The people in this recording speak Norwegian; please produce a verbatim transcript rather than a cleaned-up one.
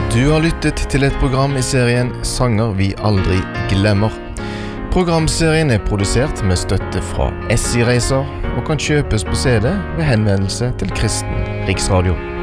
Du har lyttet til et program i serien Sanger vi aldri glemmer. Programserien er produsert med støtte fra S I Reiser og kan kjøpes på C D ved henvendelse til Kristen Riksradio.